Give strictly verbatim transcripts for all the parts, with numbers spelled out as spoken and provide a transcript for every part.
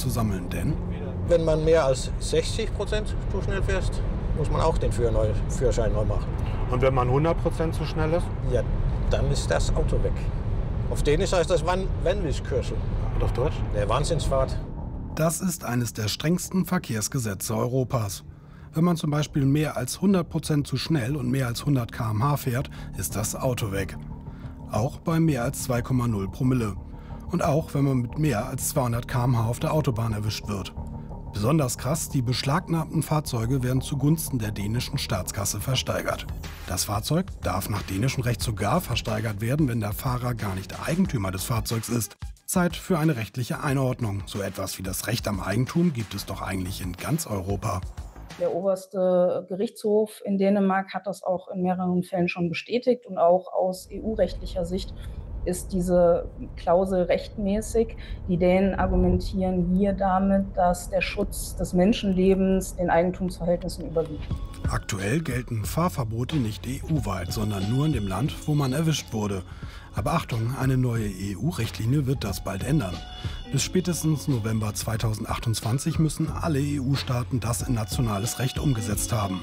zu sammeln, denn wenn man mehr als sechzig Prozent zu schnell fährt, muss man auch den Führ neu, Führerschein neu machen. Und wenn man hundert Prozent zu schnell ist? Ja, dann ist das Auto weg. Auf Dänisch heißt das Vanvidskørsel. Und auf Deutsch? Der Wahnsinnsfahrt. das ist eines der strengsten Verkehrsgesetze Europas. Wenn man zum Beispiel mehr als hundert Prozent zu schnell und mehr als hundert Kilometer pro Stunde fährt, ist das Auto weg. Auch bei mehr als zwei Komma null Promille. Und auch wenn man mit mehr als zweihundert Kilometer pro Stunde auf der Autobahn erwischt wird. Besonders krass, die beschlagnahmten Fahrzeuge werden zugunsten der dänischen Staatskasse versteigert. Das Fahrzeug darf nach dänischem Recht sogar versteigert werden, wenn der Fahrer gar nicht der Eigentümer des Fahrzeugs ist. Zeit für eine rechtliche Einordnung. So etwas wie das Recht am Eigentum gibt es doch eigentlich in ganz Europa. Der oberste Gerichtshof in Dänemark hat das auch in mehreren Fällen schon bestätigt. Und auch aus E U-rechtlicher Sicht ist diese Klausel rechtmäßig. Die Dänen argumentieren hier damit, dass der Schutz des Menschenlebens den Eigentumsverhältnissen überwiegt. Aktuell gelten Fahrverbote nicht E U-weit, sondern nur in dem Land, wo man erwischt wurde. Aber Achtung, eine neue E U-Richtlinie wird das bald ändern. Bis spätestens November zweitausendachtundzwanzig müssen alle E U-Staaten das in nationales Recht umgesetzt haben.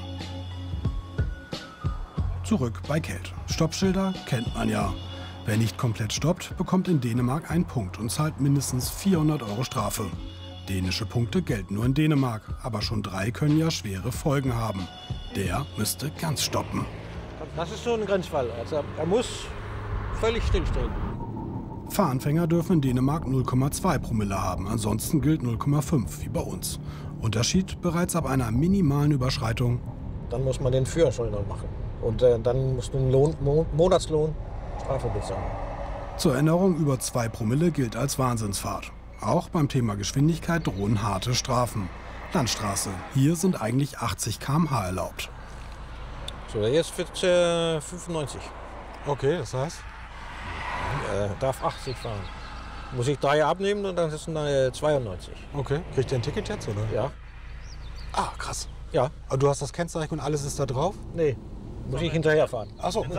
Zurück bei Kelt. Stoppschilder kennt man ja. Wer nicht komplett stoppt, bekommt in Dänemark einen Punkt und zahlt mindestens vierhundert Euro Strafe. Dänische Punkte gelten nur in Dänemark, aber schon drei können ja schwere Folgen haben. Der müsste ganz stoppen. Das ist so ein Grenzfall. Also er muss völlig stillstehen. Fahranfänger dürfen in Dänemark null Komma zwei Promille haben, ansonsten gilt null Komma fünf wie bei uns. Unterschied bereits ab einer minimalen Überschreitung. Dann muss man den Führerschein neu machen. Und äh, dann musst du einen Lohn, Mo Monatslohn Strafe bezahlen. Zur Erinnerung, über zwei Promille gilt als Wahnsinnsfahrt. Auch beim Thema Geschwindigkeit drohen harte Strafen. Landstraße, hier sind eigentlich achtzig Kilometer pro Stunde erlaubt. So, jetzt wird äh, fünfundneunzig. Okay, das heißt? Er darf achtzig fahren. Muss ich drei abnehmen und dann ist es äh, zweiundneunzig. Okay. Kriegt ihr ein Ticket jetzt, oder? Ja. Ah, krass. Ja. Aber du hast das Kennzeichen und alles ist da drauf? Nee. Muss ich hinterherfahren. Ach so.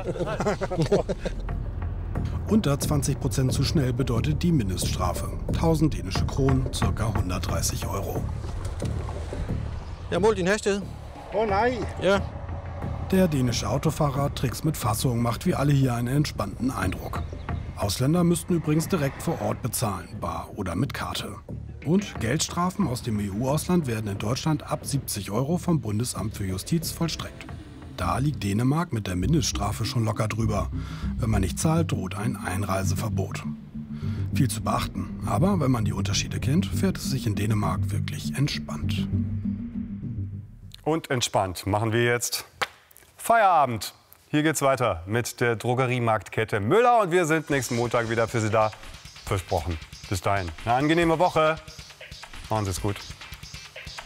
Unter zwanzig Prozent zu schnell bedeutet die Mindeststrafe. tausend dänische Kronen, ca. hundertdreißig Euro. Ja, Moltin Heste. Oh nein. Ja. Der dänische Autofahrer Tricks mit Fassung macht wie alle hier einen entspannten Eindruck. Ausländer müssten übrigens direkt vor Ort bezahlen, bar oder mit Karte. Und Geldstrafen aus dem E U-Ausland werden in Deutschland ab siebzig Euro vom Bundesamt für Justiz vollstreckt. Da liegt Dänemark mit der Mindeststrafe schon locker drüber. Wenn man nicht zahlt, droht ein Einreiseverbot. Viel zu beachten, aber wenn man die Unterschiede kennt, fährt es sich in Dänemark wirklich entspannt. Und entspannt machen wir jetzt Feierabend. Hier geht's weiter mit der Drogeriemarktkette Müller und wir sind nächsten Montag wieder für Sie da. Versprochen. Bis dahin, eine angenehme Woche. Machen Sie es gut.